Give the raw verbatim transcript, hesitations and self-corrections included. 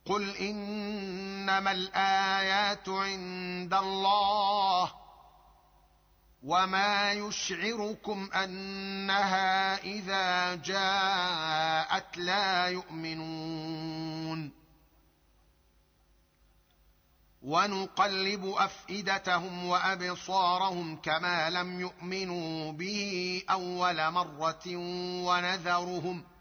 قل إنما الآيات عند الله وما يشعركم أنها إذا جاءت لا يؤمنون ونقلب أفئدتهم وأبصارهم كما لم يؤمنوا به أول مرة ونذرهم